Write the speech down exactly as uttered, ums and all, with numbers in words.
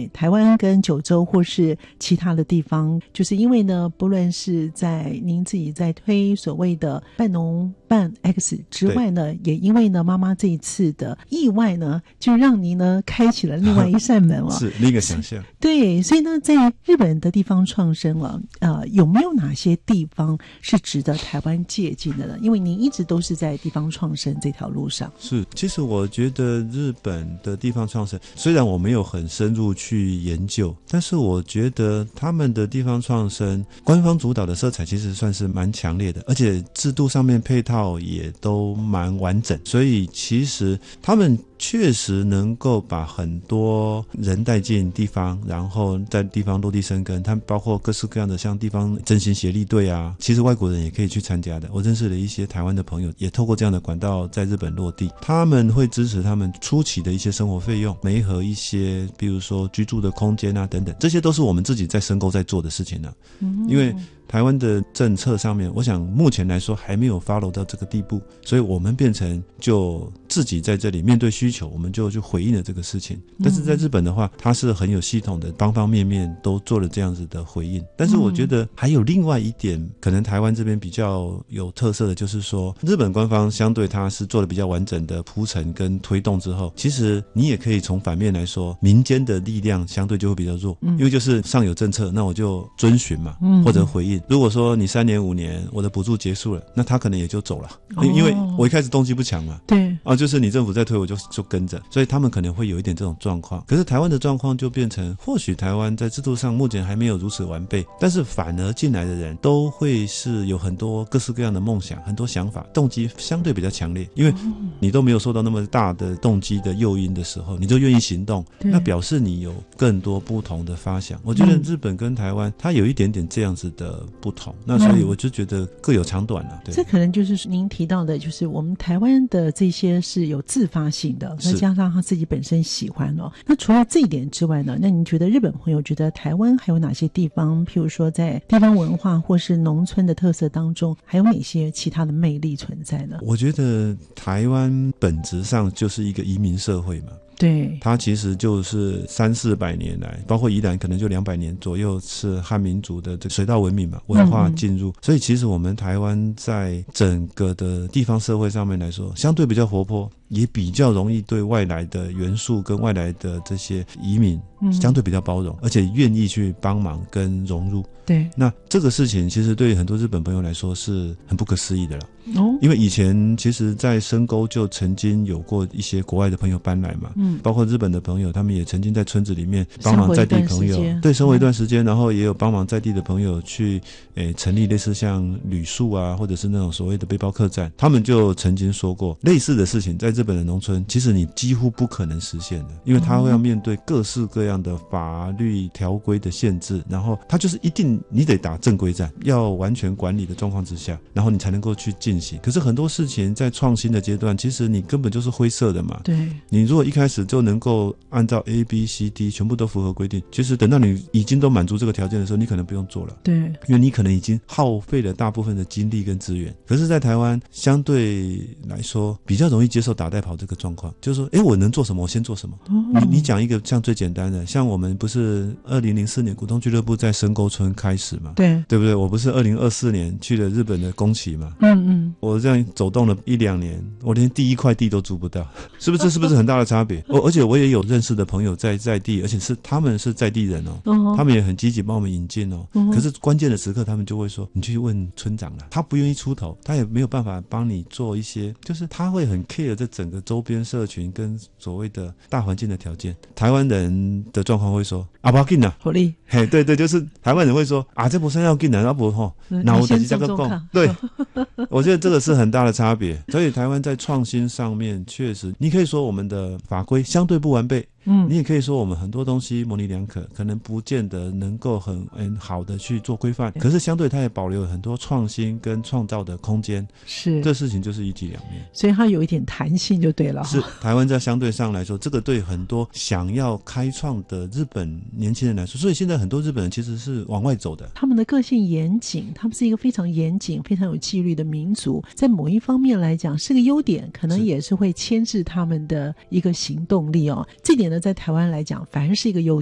在台湾跟九州或是其他的地方，就是因为呢不论是在您自己在推所谓的半农半 X 之外呢，也因为呢妈妈这一次的意外呢，就让您呢开启了另外一扇门了是另一个想象。 对，所以呢在日本的地方创生了，呃，有没有哪些地方是值得台湾借鉴的呢？因为您一直都是在地方创生这条路上。 是，其实我觉得日本的地方创生，虽然我没有很深入去研究，但是我觉得他们的地方创生官方主导的色彩其实算是蛮强烈的，而且制度上面配套也都蛮完整，所以其实他们确实能够把很多人带进地方，然后在地方落地生根。他们包括各式各样的像地方振兴协力队啊，其实外国人也可以去参加的。我认识了一些台湾的朋友，也透过这样的管道在日本落地。他们会支持他们初期的一些生活费用，媒合一些比如说居住的空间啊等等，这些都是我们自己在深沟在做的事情呢、啊嗯。因为台湾的政策上面，我想目前来说还没有 follow 到这个地步，所以我们变成就自己在这里面对需求，我们就去回应了这个事情。但是在日本的话，它是很有系统的，方方面面都做了这样子的回应。但是我觉得还有另外一点，可能台湾这边比较有特色的，就是说日本官方相对它是做的比较完整的铺陈跟推动之后，其实你也可以从反面来说，民间的力量相对就会比较弱，因为就是上有政策，那我就遵循嘛，或者回应。如果说你三年五年我的补助结束了，那他可能也就走了，哦、因为我一开始动机不强嘛， 对啊，就是你政府在推我就就跟着，所以他们可能会有一点这种状况。可是台湾的状况就变成，或许台湾在制度上目前还没有如此完备，但是反而进来的人都会是有很多各式各样的梦想，很多想法，动机相对比较强烈，因为你都没有受到那么大的动机的诱因的时候，你就愿意行动，那表示你有更多不同的发想。我觉得日本跟台湾它有一点点这样子的不同，那所以我就觉得各有长短了、啊。对， 这可能就是您提到的，就是我们台湾的这些是有自发性的，那加上他自己本身喜欢哦。那除了这一点之外呢，那您觉得日本朋友觉得台湾还有哪些地方，譬如说在地方文化或是农村的特色当中，还有哪些其他的魅力存在呢？ 我觉得台湾本质上就是一个移民社会嘛。 对， 它其实就是三四百年来，包括宜兰可能就两百年左右是汉民族的这水稻文明嘛，文化进入、嗯、所以其实我们台湾在整个的地方社会上面来说相对比较活泼，也比较容易对外来的元素跟外来的这些移民相对比较包容、嗯、而且愿意去帮忙跟融入。 对， 那这个事情其实对很多日本朋友来说是很不可思议的啦、 哦、 因为以前其实在深沟就曾经有过一些国外的朋友搬来嘛，嗯，包括日本的朋友，他们也曾经在村子里面帮忙在地朋友，对，生活一段时间、嗯、然后也有帮忙在地的朋友去诶成立类似像旅宿啊，或者是那种所谓的背包客栈。他们就曾经说过类似的事情，在日本的农村其实你几乎不可能实现的，因为他会要面对各式各样的法律条规的限制，然后他就是一定你得打正规战，要完全管理的状况之下，然后你才能够去进行。可是很多事情在创新的阶段，其实你根本就是灰色的嘛。 对， 你如果一开始就能够按照 A B C D 全部都符合规定，其实等到你已经都满足这个条件的时候，你可能不用做了。 对， 因为你可能已经耗费了大部分的精力跟资源。可是在台湾相对来说比较容易接受打带跑这个状况，就是说诶我能做什么我先做什么、哦、你你讲一个像最简单的，像我们不是二零零四年股东俱乐部在深沟村开始嘛， 对对不对？我不是二零二四年去了日本的宫崎嘛， 嗯嗯， 我这样走动了一两年，我连第一块地都租不到，是不是是不是很大的差别？而且我也有认识的朋友在在地，而且是他们是在地人哦，哦他们也很积极帮我们引进哦、嗯、可是关键的时刻他们就会说你去问村长了，他不愿意出头，他也没有办法帮你做一些，就是他会很 care 这整个周边社群跟所谓的大环境的条件。台湾人的状况会说啊不要紧啦， 好哩， 嘿对对，就是台湾人会说啊这不是要紧啦，那不吼那我就是这个讲，对我觉得这个是很大的差别。所以台湾在创新上面确实你可以说我们的法规相对不完备，嗯，你也可以说我们很多东西模棱两可，可能不见得能够很很好的去做规范，可是相对它也保留了很多创新跟创造的空间，是这事情就是一体两面， 所以它有一点弹性就对了。 是台湾在相对上来说，这个对很多想要开创的日本年轻人来说，所以现在很多日本人其实是往外走的。 他们的个性严谨，他们是一个非常严谨非常有纪律的民族，在某一方面来讲是个优点，可能也是会牵制他们的一个行动力哦。这点呢在台湾来讲反而是一个优点。